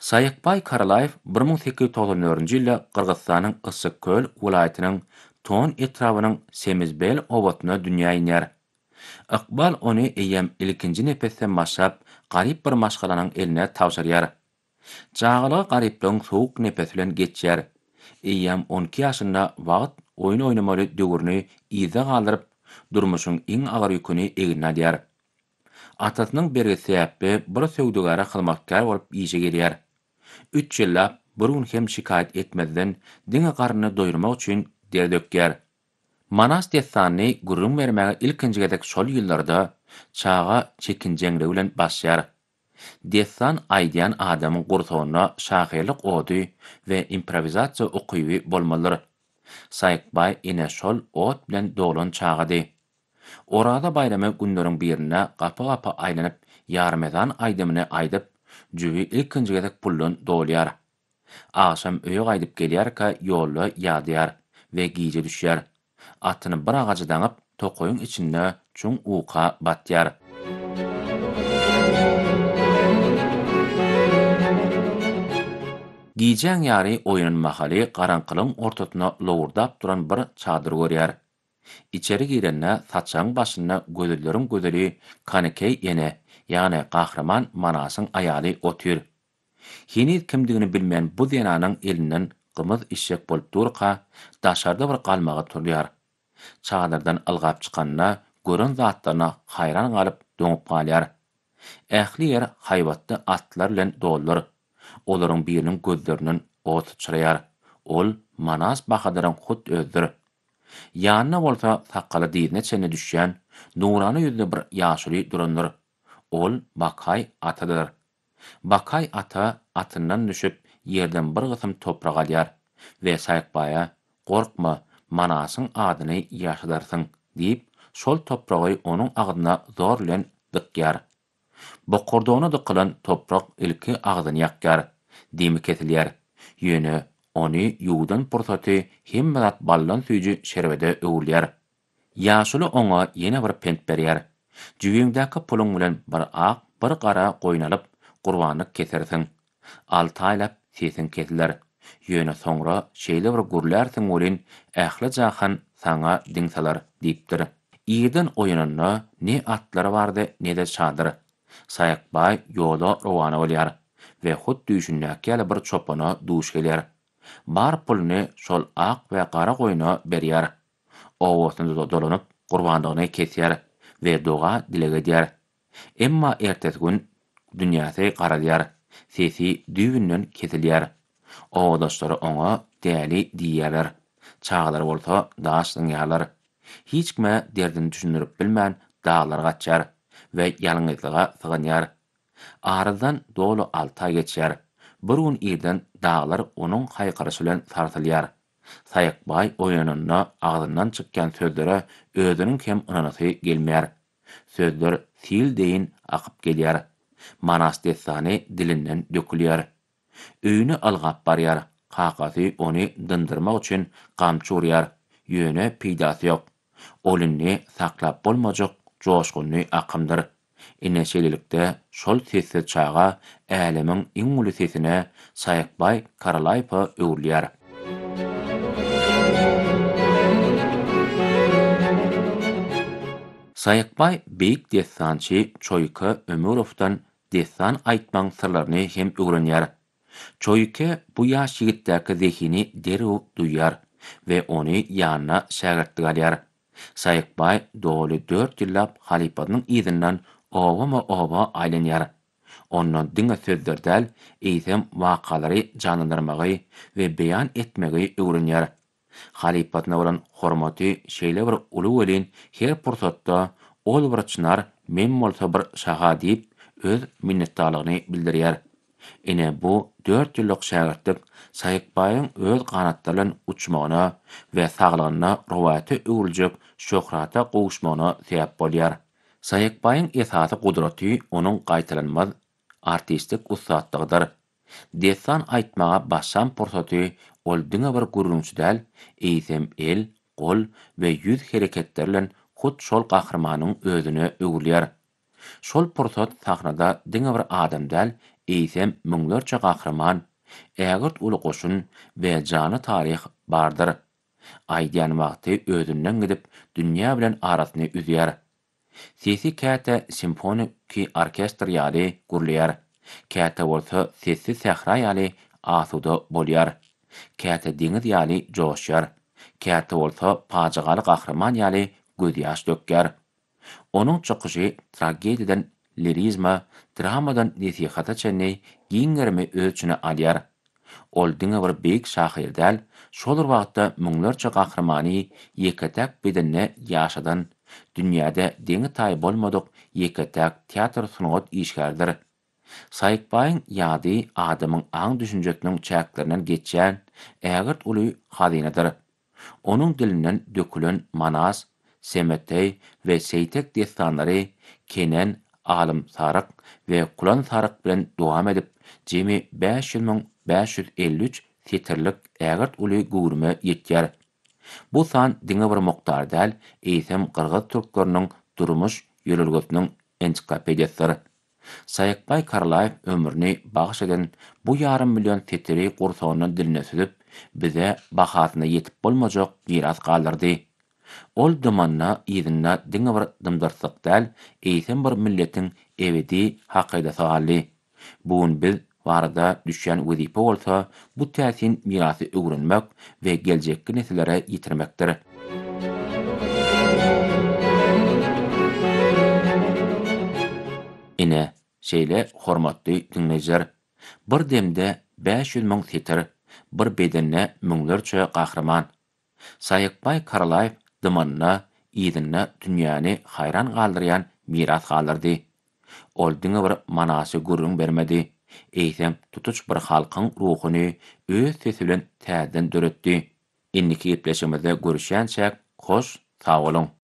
Sayıkbay Karalayev 1894-nji ýylda Kyrgyzstanyň Yssyk-Köl welaýatynyň Ton etrawynyň Semizbel obatyna dünýä iner. Ykbal ony eýem ilkinji nepesden başlap garyp bir maşgalanyň eline tapşyrýar. Jagalygy garyplygyň sowuk nepes bilen geçýär. Eýem 12 ýaşynda wagt oýun oýnamaly döwürni ize galdyryp, durmuşyň iň agyr ýüküni egine alýar. Atasynyň bergi sebäpi bir söwdegara hyzmatkar bolup işe gelýär. 3 ýyllap bir gün hem şikayet etmezden diňe garnyny doýurmak üçin der dökýär. Manas destanyny gurrun bermäge ilkinji gedek şol ýyllarda çaga çekinjeňligi bilen başlar. Destan aýdýan adamyň gursogyna şahyrlyk ody we improvizasiýa okuýy bolmalydyr. Sayıkbay ine şol ot bilen dolan çagady. Orada bayramy günleriň birine gapa-gapa aýlanyp ýarmazan aýdymyny aýdyp, jübi ilkinji gedek pullan dolýar. Aşam öýe gaýdyp gelýär-ka ýolda ýadýar we giýje düşýär. Atyny bir agaja daňyp, tokoýuň içinde çuň uka batýar. Giýjeň ýary oýunun mahaly garankylyň ortasyna lowurdap duran bir çadyr görýär. İçeri girenne saçaň başyna gözlerin gözeli kanekey ene, ýani gahrman Manasyň aýaly otyr. Hini kimdigini bilmeýän bu zenanyň elinden gymyz işek bolup durka, daşarda bir galmaga turýar. Çadyrdan ylgap çykanyna, gören zatlaryna haýran galyp doňup galýar. Ähli ýer haýwatda atlar bilen doldur. Olaryň biriniň gözleriniň ot çyraýar. Ol Manas bahadyryň hut özdür. Ýanyna bolsa sakaly diýine çene düşýän, nurany ýüzli bir ýaşuly durandyr. Ol Bakay atadyr. Bakay ata atyndan düşüp ýerden bir gysym toprak alýar we Sayıkbaýa "Gorkma, Manasyň adyny ýaşadarsyň" diýip, şol topragy onuň agyna zor bilen dykýar. Bokordona dykylan toprak ilki agzyny ýakýar, dimi kesilýär. Ýöne ony ýuwdan pursaty hemmelat ballan süýji şerbede öwülýär. Ýaşuly oňa ýene bir pent berýär. Jüwüňdäki puluň bilen bir ak, bir gara goýun alyp gurbanyk kesersiň. 6 aýlap sesin kesiler. Ýöne soňra şeýle bir gurlärsiň bolin, ähli jahan saňa diňsalar diýipdir. Ýerden oýunyna ne atlar bardy, ne de çadyr. Sayıkbay ýolda rowana bolýar we hut düşünnäki ýaly bir çopana duş gelýär. Bar pulny şol ak we gara goýuna berýär. Owasyny dolanyp gurbanlygyny kesýär we doga dilek edýär. Emma ertesi gün dünýäsi garalýar, sesi düýünden kesilýär. Owadaşlary oňa däli diýýärler. Çağlar bolsa daşlanýarlar. Hiç kime derdini düşünürip bilmän dağlar gaçar we ýalňyzlyga syganýar. Aradan dolu 6 ay geçýär. Bir gün ýerden dağlar onuň haýkyrysy bilen sarsylýar. Sayıkbay oýunyna agdyndan çykkan sözlere özüniň hem ynanasy gelmeýär. Sözler sil deýin akyp gelýär. Manas destany dilinden dökülýär. Öýüni algap barýar. Kakasy ony dındyrmak üçin gamçy urýar. Ýöne peýdasy ýok. Olynny saklap bolmajak joşgunly akymdyr. Ineşelilikde şol sessiz çaga älemiň iň uly sesine Sayıkbay Karalaýpa öwürlýär. Sayıkbay beýik destançy Çoyka Ömürowdan destan aýtmaň sırlaryny hem öwrenýär. Çoyka bu ýaş ýigitdäki zehini derew duýýar we ony ýanyna şägertlik alýar. Sayıkbay doly 4 ýyllap halypanyň izinden oba aýlanýar. Ondan diňe sözlerdäl eýsem wakalary janlandyrmagy we beýan etmegi öwrenýär. Halypatyna bolan hormaty şeýle bir uly welin her pursatda ol bir çınar men bolsa bir şaha diýip öz minnetdarlygyny bildirýär. Ine bu 4 ýyllyk şägertlik Sayıkbaýyň öz kanatlarynyň uçmagyna we saglygyna rowaty öwüljek şöhrata gowuşmagyna sebäp bolýar. Sayıkbaýyň esasy gudraty onuň gaýtalanmaz artistik ustadlygydyr. Destan aýtmaga başlan pursaty ol diňe bir gurrunçy däl, eýsem el, gol we ýüz hereketleri bilen hut şol gahrmanyň özüne öwürlýär. Şol pursat sahnada diňe bir adam däl, eýsem müňlerçe gahrman, ägirt uly goşun we jany taryh bardyr. Aýdýan wagty özünden gidip dünýä bilen arasyny üzýär. Sesi käte simfoniki orkestr ýaly gurulýar. Käte bolsa sessiz sähra ýaly asuda bolýar. Käte deňiz ýaly joşýar. Käte bolsa pajygaly gahrman ýaly göz ýaş dökýär. Onuň çykyşy tragediýadan lirizma, dramadan nesihata çenli giňerme ölçüne alýar. Ol diňe bir beýik şahyr däl, şol wagtda müňlerçe gahrmany ýeketäk bedenine ýaşadan, dünýäde deňi taý bolmadyk ýeketäk teatr sunugat işgärdir. Saýykbaýyň ýady adamyň aň düşünjesiniň çäklerinden geçýän ägirt uly hazynadyr. Onuň dilinden dökülen Manas, Semetey we Seytek destanlary Kenen, Alym Saryk we Kulan Saryk bilen dowam edip, jemi 5.553 titirlik ägirt uly gurme ýetýär. Bu san diňe bir moktar däl, eýsem Kyrgyz türkleriniň durmuş ýörelgesiniň ensiklopediýasydyr. Saýykbaý Karlaýew ömrüni bagyş eden bu ýarym million titiri gursogynyň diline süzüp, bize bahasyna ýetip bolmajak miras galdyrdy. Ol dumanna ýygyna diňe bir dymdyrsyk däl, eýsem bir milletiň ebedi hakydasy galdy. Bugun biz barada düşýän wezipe bolsa, bu täsin mirasy öwrenmek we geljekki nesillere ýitirmekdir. Ine, şeýle hormatly dinleýijiler, bir demde 500.000 titir, bir bedenine müňlerçe gahrman. Saýykbaý Karlaýew dymanna, ýygyna dünýäni hayran galdyrýan miras galdyrdy. Ol diňe bir manasy gurrun bermedi. Eýsem tutuç bir halkyň ruhuny öz sesi bilen täzeden döretdi. Inniki gepleşmede görüşýänçä hoş, sag bolun.